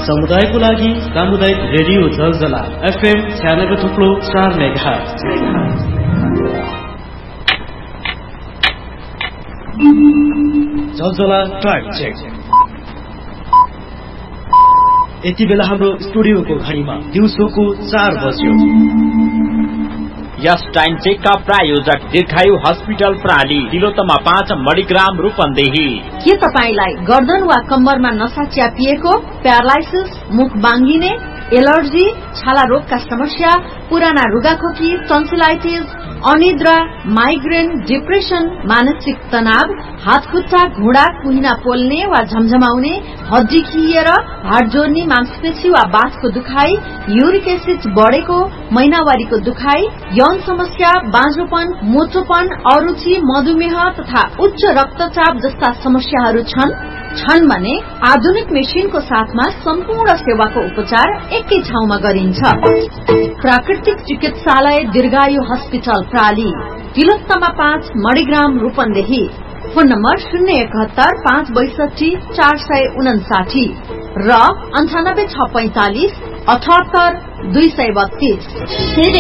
समुदायको लागि सामुदायिक radio Zalzala FM 96.4 megahertz. Zalzala time check. यति बेला हाम्रो स्टुडियोको घडीमा दिउँसोको 4 बज्यो। यस टाइम चेक का प्रायोजक दीर्घायु हस्पिटल प्राली तिलोत्तमा 5 मणिग्राम रूपन्देही। के तपाईलाई गर्दन वा कम्मरमा नसा च्यापिएको, प्यारालाइसिस, मुख बाङ्गिने, एलर्जी, छाला रोगका समस्या, पुराना रुगाखोकी, टन्सिलाइटिस, अनिद्रा, माइग्रेन, डिप्रेसन, मानसिक तनाव, हात खुट्टा घुँडा कुहिना पोल्ने वा झमझमाउने, हड्डी खिएर, हाड जोड्ने, मांसपेशी वा बाथको दुखाइ, युरिक एसिड बढेको, महिनावारीको दुखाइ, यौन समस्या, बाँझोपन, मोटोपन, अरुचि, मधुमेह तथा उच्च रक्तचाप जस्ता समस्याहरू छन् भने आधुनिक मेसिनको साथमा सम्पूर्ण सेवाको उपचार एकै ठाउँमा गरिन्छ। प्राकृतिक चिकित्सालय दीर्घायु hospital प्राली Tilottama 5 Manigram Rupandehi. Phone number 071 562 459 र 98645 78 232।